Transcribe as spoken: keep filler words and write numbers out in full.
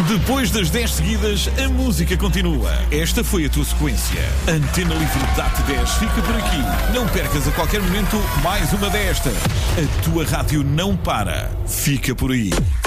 Depois das dez seguidas, a música continua. Esta foi a tua sequência. Antena Livre D A T dez fica por aqui. Não percas a qualquer momento mais uma desta. A tua rádio não para. Fica por aí.